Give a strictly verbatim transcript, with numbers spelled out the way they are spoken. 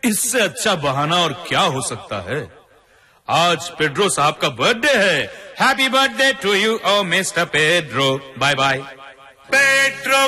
इससे अच्छा बहाना और क्या हो सकता है। आज पेड्रो साहब का बर्थडे है। Happy birthday to you O mister Pedro. Bye bye. Pedro